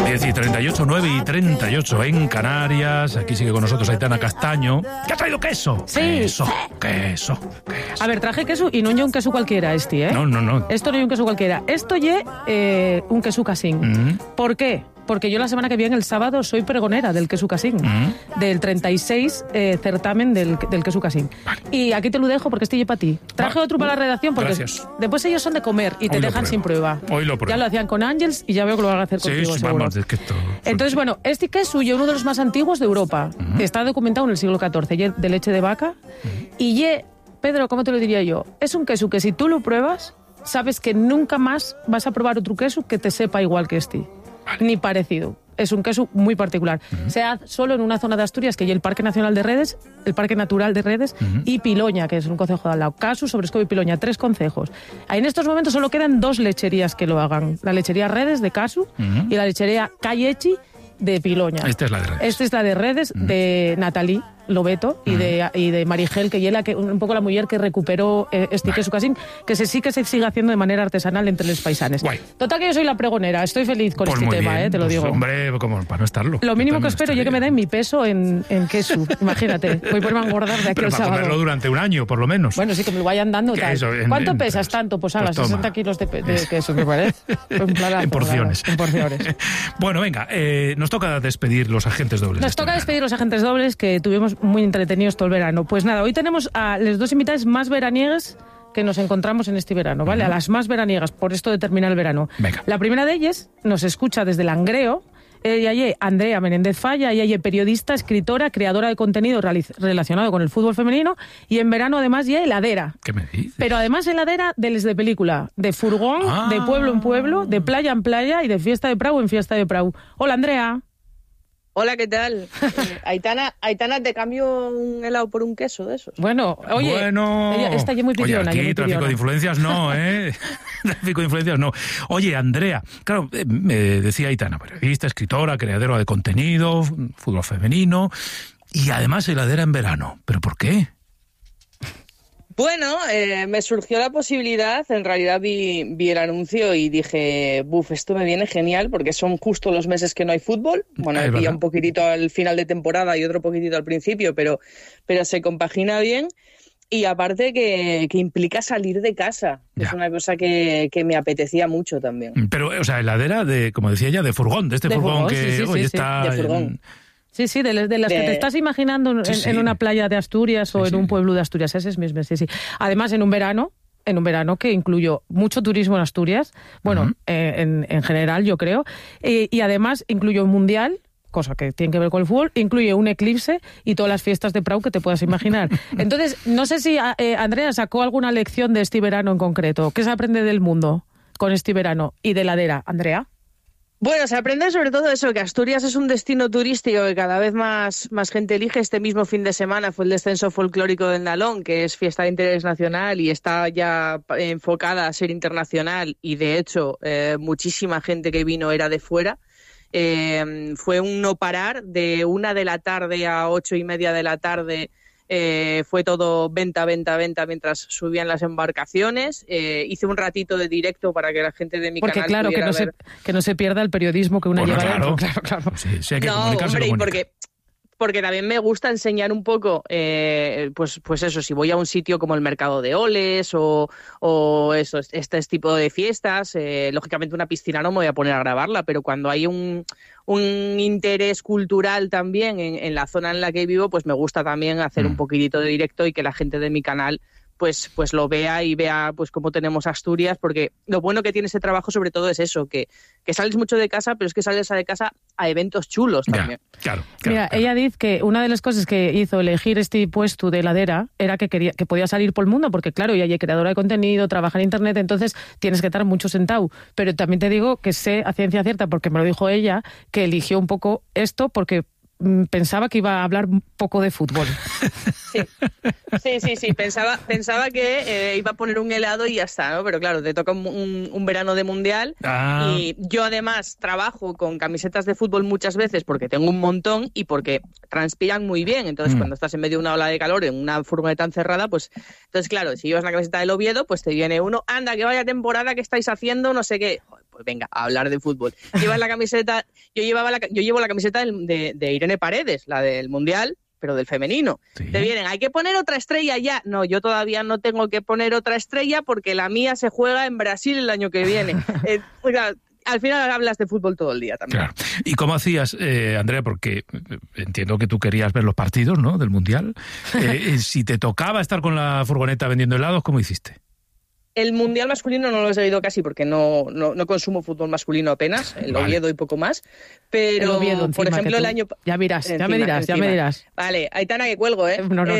10:38, 9:38 en Canarias. Aquí sigue con nosotros Aitana Castaño. ¿Qué ha traído queso? Sí. Queso. A ver, traje queso y no un queso cualquiera ¿eh? No. Esto no es un queso cualquiera. Esto es un queso casín. ¿Por qué? Porque yo la semana que viene, el sábado, soy pregonera del queso casín, del 36 certamen del queso casín. Vale. Y aquí te lo dejo porque estoy para ti. Traje otro para la redacción porque después ellos son de comer y te dejan sin prueba. Hoy lo pruebo. Ya lo hacían con Ángels y ya veo que lo van a hacer contigo, seguro. Vamos, es que esto... Entonces, bueno, este queso es uno de los más antiguos de Europa. Está documentado en el siglo XIV, de leche de vaca. Y Pedro, ¿cómo te lo diría yo? Es un queso que si tú lo pruebas, sabes que nunca más vas a probar otro queso que te sepa igual que este. Vale. Ni parecido. Es un queso muy particular. Se hace solo en una zona de Asturias, que es el Parque Nacional de Redes, el Parque Natural de Redes, y Piloña, que es un concejo de al lado. Casu, Sobrescobo y Piloña, 3 concejos. Ahí en estos momentos solo quedan 2 lecherías que lo hagan. La lechería Redes de Casu y la lechería Callechi de Piloña. Esta es la de Redes. Esta es la de Redes, de Natalie Lobeto y de Marigel, que es un poco la mujer que recuperó este queso casín, que sí que se sigue haciendo de manera artesanal entre los paisanes. Guay. Total, que yo soy la pregonera, estoy feliz con este tema, bien, te lo digo. Hombre, como para no estarlo. Lo mínimo que espero es que me den mi peso en queso, imagínate. Voy por engordar de aquí al sábado. Pero para comerlo durante un año, por lo menos. Bueno, sí, que me lo vayan dando tal. ¿Cuánto pesas tanto? Pues 60 kilos de queso, me parece. En porciones. En porciones. Bueno, venga, nos toca despedir los agentes dobles. Nos toca despedir los agentes dobles, que tuvimos muy entretenidos todo el verano. Pues nada, hoy tenemos a las 2 invitadas más veraniegas que nos encontramos en este verano, ¿vale? A las más veraniegas, por esto de terminar el verano. Venga. La primera de ellas nos escucha desde Langreo. Ella es Andrea Menéndez Falla, ella es periodista, escritora, creadora de contenido relacionado con el fútbol femenino, y en verano además ya heladera. ¿Qué me dices? Pero además heladera de película, de furgón, de pueblo en pueblo, de playa en playa y de fiesta de Prau en fiesta de Prau. Hola, Andrea. Hola, ¿qué tal? Aitana, ¿te cambio un helado por un queso de esos? Bueno, oye, ella está ya muy pillona. Oye, aquí tráfico de influencias no, Tráfico de influencias no. Oye, Andrea, claro, me decía Aitana, periodista, escritora, creadora de contenido, fútbol femenino, y además heladera en verano. ¿Pero por qué? Bueno, me surgió la posibilidad, en realidad vi el anuncio y dije, esto me viene genial porque son justo los meses que no hay fútbol. Bueno, me pilla un poquitito al final de temporada y otro poquitito al principio, pero se compagina bien. Y aparte que implica salir de casa, es una cosa que me apetecía mucho también. Pero, o sea, heladera de, como decía ella, de furgón, de este furgón que hoy está... De furgón. Sí, de las que te estás imaginando en una playa de Asturias o en un pueblo de Asturias, ese es mismo, sí. Además, en un verano que incluyó mucho turismo en Asturias, bueno, en general yo creo, y además incluyó un mundial, cosa que tiene que ver con el fútbol, incluye un eclipse y todas las fiestas de Prau que te puedas imaginar. Entonces, no sé si Andrea sacó alguna lección de este verano en concreto. ¿Qué se aprende del mundo con este verano y de heladera, Andrea? Bueno, se aprende sobre todo eso, que Asturias es un destino turístico que cada vez más gente elige. Este mismo fin de semana fue el descenso folclórico del Nalón, que es fiesta de interés nacional y está ya enfocada a ser internacional, y de hecho muchísima gente que vino era de fuera. Fue un no parar, de 1 de la tarde a 8:30 de la tarde. Fue todo venta mientras subían las embarcaciones. Hice un ratito de directo para que la gente de mi canal claro, pudiera ver. Que no se pierda el periodismo que uno lleva dentro. Claro. Sí, hay que hombre, porque también me gusta enseñar un poco, pues eso, si voy a un sitio como el Mercado de Oles o eso, este tipo de fiestas, lógicamente una piscina no me voy a poner a grabarla, pero cuando hay un interés cultural también en la zona en la que vivo, pues me gusta también hacer un poquitito de directo y que la gente de mi canal pues lo vea y vea pues cómo tenemos Asturias, porque lo bueno que tiene ese trabajo sobre todo es eso, que sales mucho de casa, pero es que sales de casa a eventos chulos también. Claro. Mira, ella dice que una de las cosas que hizo elegir este puesto de heladera era que podía salir por el mundo, porque claro, ella es creadora de contenido, trabaja en internet, entonces tienes que estar mucho sentado. Pero también te digo que sé a ciencia cierta, porque me lo dijo ella, que eligió un poco esto porque pensaba que iba a hablar un poco de fútbol. Sí. Pensaba que iba a poner un helado y ya está, ¿no? Pero claro, te toca un verano de mundial y yo además trabajo con camisetas de fútbol muchas veces porque tengo un montón y porque transpiran muy bien. Entonces, cuando estás en medio de una ola de calor en una furgoneta encerrada, pues... Entonces, claro, si llevas la camiseta del Oviedo, pues te viene uno, anda, que vaya temporada que estáis haciendo, no sé qué... pues venga, a hablar de fútbol. Llevas la camiseta, yo llevo la camiseta de Irene Paredes, la del Mundial, pero del femenino. Sí. Te vienen, hay que poner otra estrella ya. No, yo todavía no tengo que poner otra estrella porque la mía se juega en Brasil el año que viene. Al final hablas de fútbol todo el día también. Claro. ¿Y cómo hacías, Andrea? Porque entiendo que tú querías ver los partidos, ¿no?, del Mundial. Si te tocaba estar con la furgoneta vendiendo helados, ¿cómo hiciste? El Mundial masculino no lo he seguido casi porque no consumo fútbol masculino apenas, el Oviedo y poco más, pero el Oviedo, encima, por ejemplo el año... Ya me dirás. Vale, Aitana, que cuelgo, ¿eh? No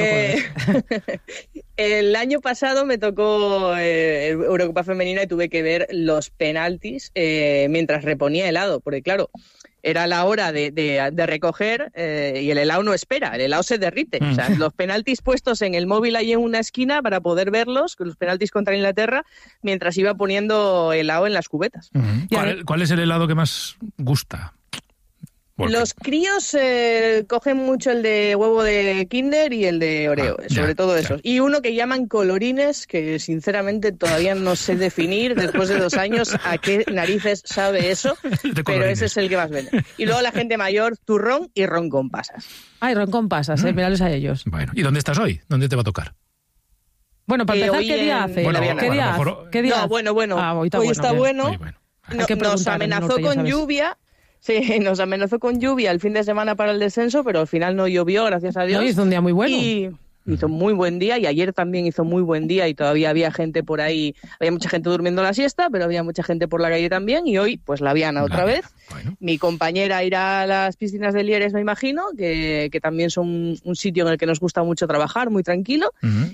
el año pasado me tocó Eurocopa Femenina y tuve que ver los penaltis mientras reponía helado, porque claro, era la hora de recoger y el helado no espera, el helado se derrite. O sea, los penaltis puestos en el móvil ahí en una esquina para poder verlos, los penaltis contra Inglaterra, mientras iba poniendo helado en las cubetas. ¿Cuál es el helado que más gusta? Los críos cogen mucho el de huevo de Kinder y el de Oreo, sobre todo esos. Y uno que llaman colorines, que sinceramente todavía no sé definir, después de 2 años, a qué narices sabe eso, pero ese es el que más vende. Y luego la gente mayor, turrón y ron con pasas. Ay, ron con pasas, mírales a ellos. Bueno, ¿y dónde estás hoy? ¿Dónde te va a tocar? Bueno, para empezar, ¿qué día hace? ¿Qué día? No, bueno. Hoy está bueno. Nos amenazó norte, con lluvia. Sí, nos amenazó con lluvia el fin de semana para el descenso, pero al final no llovió, gracias a Dios. No, hizo un día muy bueno. Y hizo muy buen día, y ayer también hizo muy buen día, y todavía había gente por ahí, había mucha gente durmiendo la siesta, pero había mucha gente por la calle también, y hoy, pues la Viana otra vez. Bueno. Mi compañera irá a las piscinas de Lieres, me imagino, que también son un sitio en el que nos gusta mucho trabajar, muy tranquilo,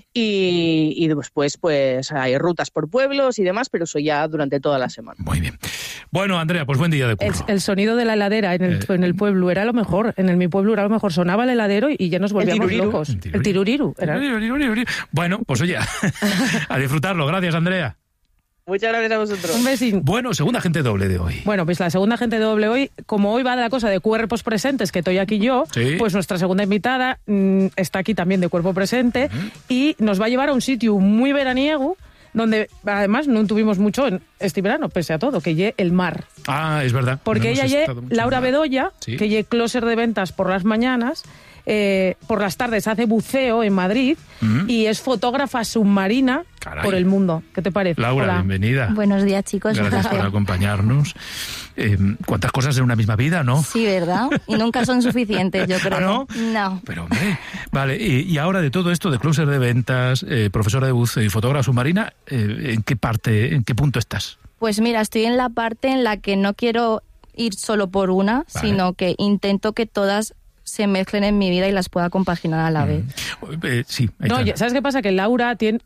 y después pues hay rutas por pueblos y demás, pero eso ya durante toda la semana. Muy bien. Bueno, Andrea, pues buen día de curro. El sonido de la heladera en el pueblo era lo mejor, mi pueblo era lo mejor, sonaba el heladero y ya nos volvíamos locos. El tiruriru. Bueno, pues oye, a disfrutarlo. Gracias, Andrea. Muchas gracias a vosotros. Un besín. Bueno, segunda gente doble de hoy. Bueno, pues la segunda gente doble hoy, como hoy va de la cosa de cuerpos presentes, que estoy aquí yo, sí, pues nuestra segunda invitada está aquí también de cuerpo presente y nos va a llevar a un sitio muy veraniego, donde además no tuvimos mucho este verano, pese a todo, que lle el mar. Ah, es verdad. Porque ella lle Laura Bedoya, ¿sí?, que lle closer de ventas por las mañanas, por las tardes hace buceo en Madrid y es fotógrafa submarina. Caray. Por el mundo. ¿Qué te parece? Laura, hola, bienvenida. Buenos días, chicos. Gracias por acompañarnos. ¿Cuántas cosas en una misma vida, no? Sí, ¿verdad? Y nunca son suficientes, yo creo. ¿Ah, no? No. Pero, hombre, vale. Y ahora de todo esto, de closer de ventas, profesora de buceo y fotógrafa submarina, ¿en qué punto estás? Pues mira, estoy en la parte en la que no quiero ir solo por una, sino que intento que todas se mezclen en mi vida y las pueda compaginar a la vez. Sí. No, ¿sabes qué pasa? Que Laura tiene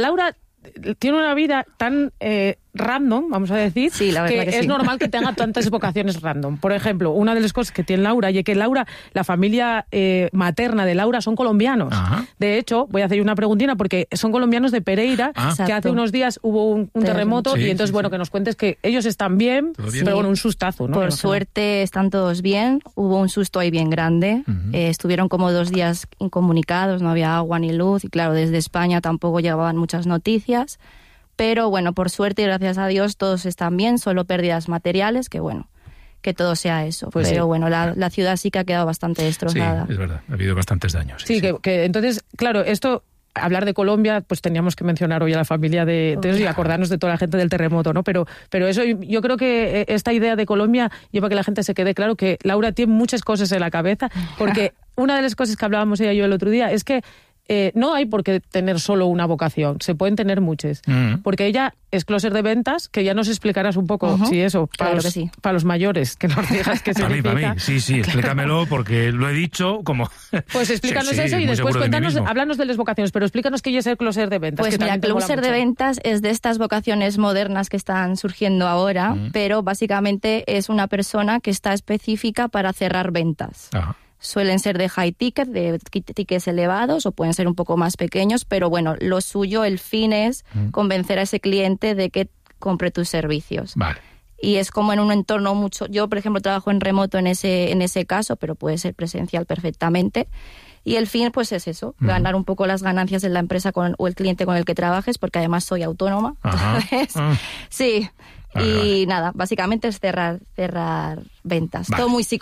una vida tan random, vamos a decir, sí, la verdad que es sí, normal que tenga tantas vocaciones random. Por ejemplo, una de las cosas que tiene Laura, y es que Laura, la familia materna de Laura son colombianos. Ajá. De hecho, voy a hacer una preguntina porque son colombianos de Pereira, que hace unos días hubo un terremoto, y entonces, que nos cuentes que ellos están bien, pero bueno, un sustazo, ¿no? Por suerte están todos bien, hubo un susto ahí bien grande, estuvieron como 2 días incomunicados, no había agua ni luz, y claro, desde España tampoco llevaban muchas noticias. Pero bueno, por suerte y gracias a Dios todos están bien, solo pérdidas materiales, que bueno, que todo sea eso. Pues pero sí, bueno, la ciudad sí que ha quedado bastante destrozada. Sí, es verdad, ha habido bastantes daños. Sí. Que entonces, claro, esto, hablar de Colombia, pues teníamos que mencionar hoy a la familia de eso y acordarnos de toda la gente del terremoto, ¿no? Pero eso, yo creo que esta idea de Colombia lleva a que la gente se quede claro que Laura tiene muchas cosas en la cabeza, porque una de las cosas que hablábamos ella y yo el otro día es que no hay por qué tener solo una vocación, se pueden tener muchas. Porque ella es closer de ventas, que ya nos explicarás un poco si eso, para los mayores, que nos digas qué significa. Para mí, sí, explícamelo, porque lo he dicho como... Pues explícanos eso y después cuéntanos, háblanos de las vocaciones, pero explícanos qué es el closer de ventas. Pues mira, closer de ventas es de estas vocaciones modernas que están surgiendo ahora, pero básicamente es una persona que está específica para cerrar ventas. Ajá. Suelen ser de high ticket, de tickets elevados, o pueden ser un poco más pequeños, pero bueno, lo suyo, el fin es convencer a ese cliente de que compre tus servicios. Vale. Y es como en un entorno mucho... Yo, por ejemplo, trabajo en remoto en ese caso, pero puede ser presencial perfectamente. Y el fin, pues es eso, ganar un poco las ganancias de la empresa o el cliente con el que trabajes, porque además soy autónoma. Entonces, sí. Y nada, básicamente es cerrar ventas. Vale. Todo muy